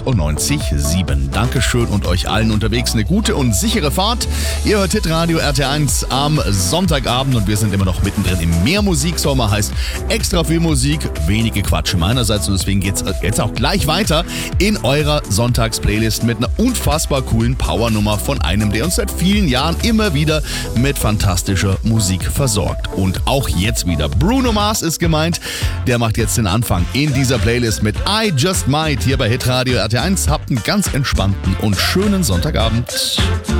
98.7. Dankeschön und euch allen unterwegs eine gute und sichere Fahrt. Ihr hört Hitradio RT1 am Sonntagabend und wir sind immer noch mittendrin im Mehrmusiksommer. Heißt extra viel Musik, wenige Quatsche meinerseits und deswegen geht's jetzt auch gleich weiter in eurer Sonntagsplaylist mit einer unfassbar coolen Powernummer von einem, der uns seit vielen Jahren immer wieder mit fantastischer Musik versorgt. Und auch jetzt wieder. Bruno Mars ist gemeint. Der macht jetzt den Anfang in dieser Playlist mit I Just Might hier bei Hitradio RT1. Habt einen ganz entspannten und schönen Sonntagabend.